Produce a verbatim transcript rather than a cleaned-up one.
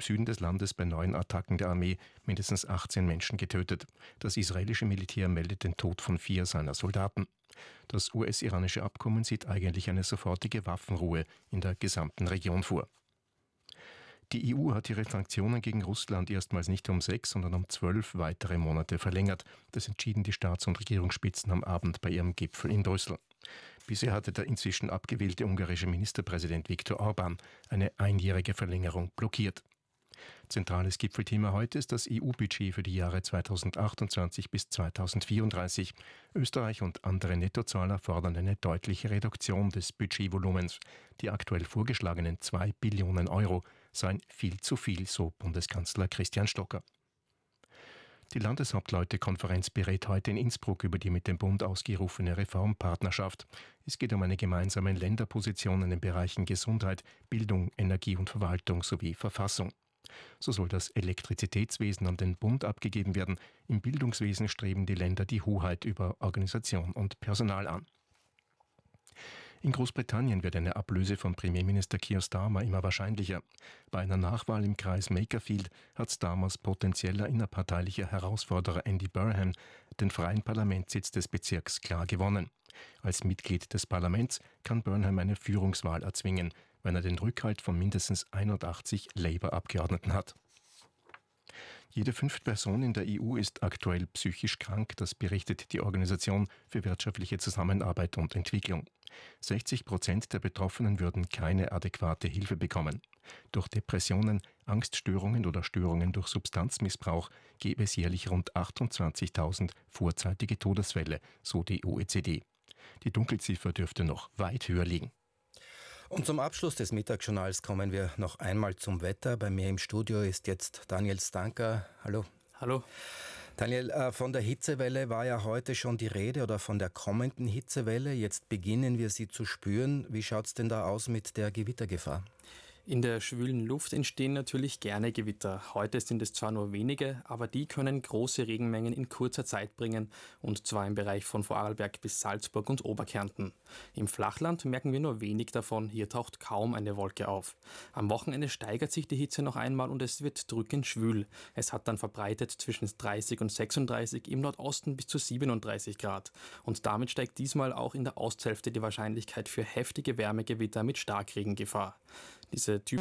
Süden des Landes bei neuen Attacken der Armee mindestens achtzehn Menschen getötet. Das israelische Militär meldet den Tod von vier seiner Soldaten. Das U S-iranische Abkommen sieht eigentlich eine sofortige Waffenruhe in der gesamten Region vor. Die E U hat ihre Sanktionen gegen Russland erstmals nicht um sechs, sondern um zwölf weitere Monate verlängert. Das entschieden die Staats- und Regierungsspitzen am Abend bei ihrem Gipfel in Brüssel. Bisher hatte der inzwischen abgewählte ungarische Ministerpräsident Viktor Orbán eine einjährige Verlängerung blockiert. Zentrales Gipfelthema heute ist das E U-Budget für die Jahre zweitausendachtundzwanzig bis zweitausendvierunddreißig. Österreich und andere Nettozahler fordern eine deutliche Reduktion des Budgetvolumens. Die aktuell vorgeschlagenen zwei Billionen Euro seien viel zu viel, so Bundeskanzler Christian Stocker. Die Landeshauptleutekonferenz berät heute in Innsbruck über die mit dem Bund ausgerufene Reformpartnerschaft. Es geht um eine gemeinsame Länderposition in den Bereichen Gesundheit, Bildung, Energie und Verwaltung sowie Verfassung. So soll das Elektrizitätswesen an den Bund abgegeben werden. Im Bildungswesen streben die Länder die Hoheit über Organisation und Personal an. In Großbritannien wird eine Ablöse von Premierminister Keir Starmer immer wahrscheinlicher. Bei einer Nachwahl im Kreis Makerfield hat Starmers potenzieller innerparteilicher Herausforderer Andy Burnham den freien Parlamentssitz des Bezirks klar gewonnen. Als Mitglied des Parlaments kann Burnham eine Führungswahl erzwingen, wenn er den Rückhalt von mindestens einundachtzig Labour-Abgeordneten hat. Jede fünfte Person in der E U ist aktuell psychisch krank, das berichtet die Organisation für wirtschaftliche Zusammenarbeit und Entwicklung. sechzig Prozent der Betroffenen würden keine adäquate Hilfe bekommen. Durch Depressionen, Angststörungen oder Störungen durch Substanzmissbrauch gäbe es jährlich rund achtundzwanzigtausend vorzeitige Todesfälle, so die O E C D. Die Dunkelziffer dürfte noch weit höher liegen. Und zum Abschluss des Mittagsjournals kommen wir noch einmal zum Wetter. Bei mir im Studio ist jetzt Daniel Stanka. Hallo. Hallo. Daniel, von der Hitzewelle war ja heute schon die Rede oder von der kommenden Hitzewelle. Jetzt beginnen wir sie zu spüren. Wie schaut es denn da aus mit der Gewittergefahr? In der schwülen Luft entstehen natürlich gerne Gewitter. Heute sind es zwar nur wenige, aber die können große Regenmengen in kurzer Zeit bringen, und zwar im Bereich von Vorarlberg bis Salzburg und Oberkärnten. Im Flachland merken wir nur wenig davon, hier taucht kaum eine Wolke auf. Am Wochenende steigert sich die Hitze noch einmal und es wird drückend schwül. Es hat dann verbreitet zwischen dreißig und sechsunddreißig, im Nordosten bis zu siebenunddreißig Grad. Und damit steigt diesmal auch in der Osthälfte die Wahrscheinlichkeit für heftige Wärmegewitter mit Starkregengefahr. Diese Typ